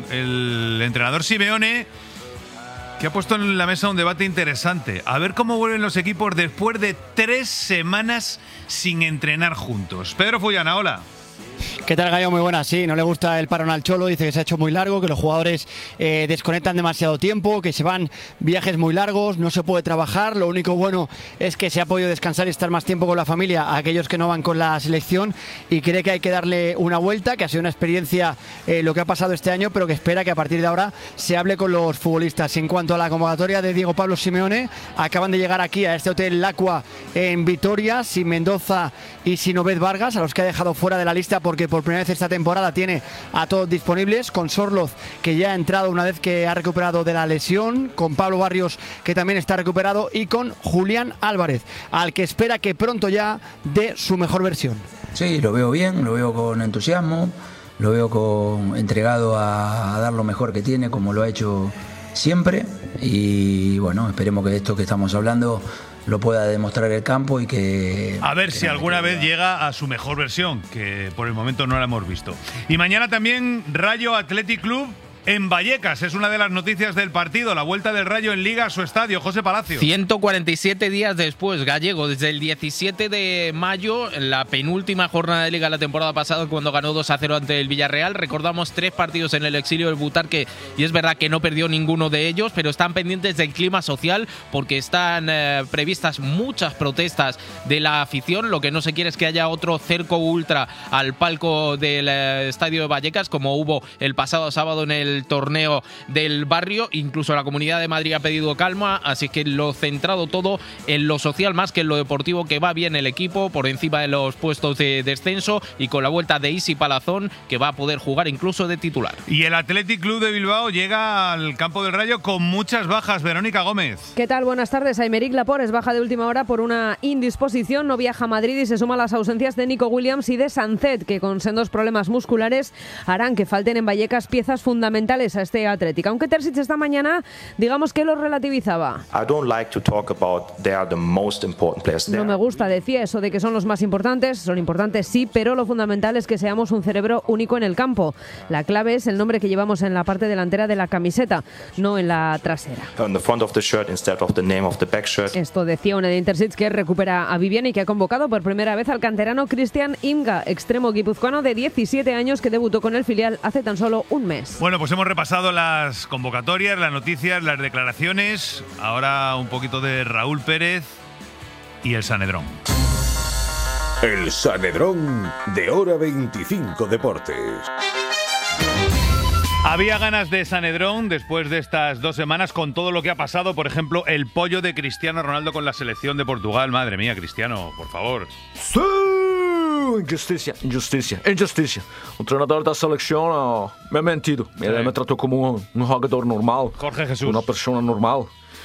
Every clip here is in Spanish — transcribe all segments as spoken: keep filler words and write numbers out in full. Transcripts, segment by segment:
el entrenador Simeone, que ha puesto en la mesa un debate interesante. A ver cómo vuelven los equipos después de tres semanas sin entrenar juntos. Pedro Fullana, hola. ¿Qué tal, Gallo? Muy buenas. Sí, no le gusta el parón al Cholo, dice que se ha hecho muy largo, que los jugadores eh, desconectan demasiado tiempo, que se van viajes muy largos, no se puede trabajar. Lo único bueno es que se ha podido descansar y estar más tiempo con la familia a aquellos que no van con la selección, y cree que hay que darle una vuelta, que ha sido una experiencia eh, lo que ha pasado este año, pero que espera que a partir de ahora se hable con los futbolistas. En cuanto a la convocatoria de Diego Pablo Simeone, acaban de llegar aquí a este hotel Lacua en Vitoria, sin Mendoza y sin Obed Vargas, a los que ha dejado fuera de la lista porque por primera vez esta temporada tiene a todos disponibles, con Sorloz, que ya ha entrado una vez que ha recuperado de la lesión, con Pablo Barrios, que también está recuperado, y con Julián Álvarez, al que espera que pronto ya dé su mejor versión. Sí, lo veo bien, lo veo con entusiasmo, lo veo con, entregado a, a dar lo mejor que tiene, como lo ha hecho siempre, y bueno, esperemos que esto que estamos hablando lo pueda demostrar el campo y que... A ver si alguna vez llega a su mejor versión, que por el momento no la hemos visto. Y mañana también Rayo Athletic Club en Vallecas. Es una de las noticias del partido, la vuelta del Rayo en Liga a su estadio. José Palacio. ciento cuarenta y siete días después, Gallego, desde el diecisiete de mayo, la penúltima jornada de Liga la temporada pasada, cuando ganó dos a cero ante el Villarreal. Recordamos tres partidos en el exilio del Butarque, y es verdad que no perdió ninguno de ellos, pero están pendientes del clima social porque están eh, previstas muchas protestas de la afición. Lo que no se quiere es que haya otro cerco ultra al palco del eh, estadio de Vallecas, como hubo el pasado sábado en el torneo del barrio. Incluso la Comunidad de Madrid ha pedido calma, así que lo centrado todo en lo social más que en lo deportivo, que va bien el equipo por encima de los puestos de descenso, y con la vuelta de Isi Palazón, que va a poder jugar incluso de titular. Y el Athletic Club de Bilbao llega al campo del Rayo con muchas bajas. Verónica Gómez. ¿Qué tal? Buenas tardes. Aymeric Laporte es baja de última hora por una indisposición, no viaja a Madrid, y se suma a las ausencias de Nico Williams y de Sancet, que con sendos problemas musculares harán que falten en Vallecas piezas fundamentales a este Atlético. Aunque Terzic esta mañana, digamos que lo relativizaba. No me gusta, decía, eso de que son los más importantes. Son importantes, sí, pero lo fundamental es que seamos un cerebro único en el campo. La clave es el nombre que llevamos en la parte delantera de la camiseta, no en la trasera. Esto decía Zinedine Terzic, que recupera a Vivian y que ha convocado por primera vez al canterano Cristian Imga, extremo guipuzcoano de diecisiete años que debutó con el filial hace tan solo un mes. Bueno, pues hemos repasado las convocatorias, las noticias, las declaraciones. Ahora un poquito de Raúl Pérez y el Sanedrón. El Sanedrón de Hora veinticinco Deportes. Había ganas de Sanedrón después de estas dos semanas con todo lo que ha pasado. Por ejemplo, el pollo de Cristiano Ronaldo con la selección de Portugal. Madre mía, Cristiano, por favor. ¡Sí! Injusticia, injusticia, injusticia. O treinador da selección uh, me ha mentido. Sí. Me, me trató como un, un jugador normal. Jorge Jesús. Una persona normal.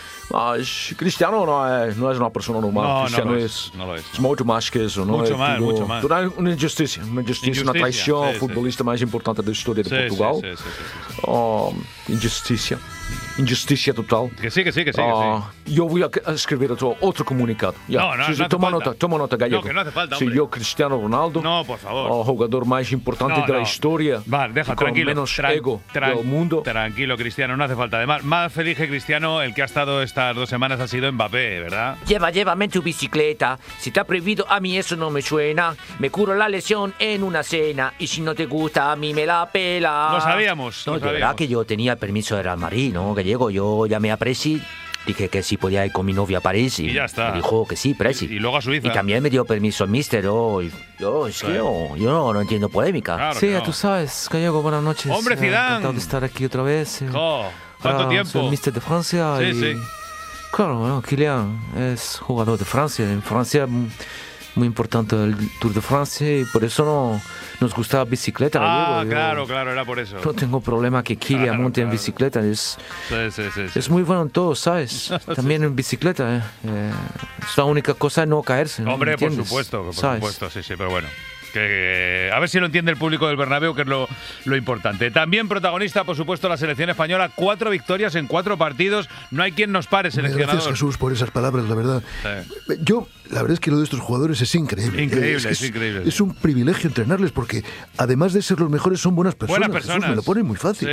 Mas Cristiano não é, não é uma pessoa normal. No, Cristiano no é, es, no lo es. é muito mais que isso. Não mucho é más, tudo, mucho más. Tudo é uma injustiça. Uma injustiça, uma traição. Sí, o futebolista sí. mais importante da história de Sí, Portugal. sí, sí, sí, sí, sí. Oh, injustiça. Injusticia total. Que sí, que sí, que sí. Uh, que sí. Eu vou escrever outro, outro comunicado. Yeah. No, no, sí, no hace toma falta. nota, toma nota, Gallego. No, que no hace falta, sí, hombre. eu, Cristiano Ronaldo, no, por favor. o jogador mais importante no, da no. história. Vale, deja, con tranquilo. menos Tran ego tran del mundo. Tranquilo, Cristiano, no hace falta. Además, más feliz que Cristiano, el que ha estado estas dos semanas ha sido Mbappé, ¿verdad? Lleva, llévame en tu bicicleta. Si está prohibido, a mí eso no me suena. Me curo la lesión en una cena. Y si no te gusta, a mí me la pela. Lo sabíamos. No, lo de verdad sabíamos. que yo tenía el permiso de Real Madrid, ¿no? Gallego, yo llamé a Presi. Dije que sí podía ir con mi novia a París y, y ya está. Me dijo que sí, Presi. Y, y luego a Suiza. Y también me dio permiso el míster. Yo, yo, es sí. que yo, yo no, no entiendo polémica. Claro sí, no. tú sabes, Gallego, buenas noches. ¡Hombre, Zidane! Eh, encantado de estar aquí otra vez. Eh, oh, ¿Cuánto ah, tiempo? Soy el míster de Francia. Sí, y, sí. Claro, bueno, Kylian es jugador de Francia. En Francia muy importante el Tour de Francia y por eso no nos gusta la bicicleta. Ah, Yo, claro, claro, era por eso. No tengo problema que Kylian Claro, monte claro. en bicicleta. Es, Sí, sí, sí, sí. es muy bueno en todo, ¿sabes? También en bicicleta. Eh. Eh, es la única cosa no caerse. ¿no? Hombre, por ¿Entiendes? supuesto, por ¿Sabes? supuesto, sí, sí, pero bueno. Que, a ver si lo entiende el público del Bernabéu, que es lo, lo importante. También protagonista, por supuesto, la selección española. Cuatro victorias en cuatro partidos. No hay quien nos pare, seleccionador. Gracias, Jesús, por esas palabras, la verdad. Sí. Yo, la verdad es que lo de estos jugadores es increíble. Increíble, es, es, es increíble. Es un privilegio entrenarles porque, además de ser los mejores, son buenas personas. Buenas personas. Jesús, me lo ponen muy fácil. Sí.